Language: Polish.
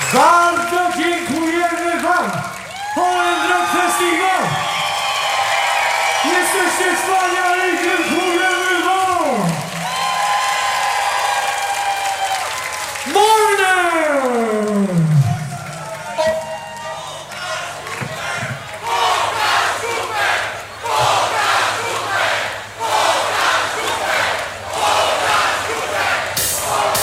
Bardzo dziękujemy wam! Poland Rock Festival! Jesteście wspaniali, dziękujemy wam!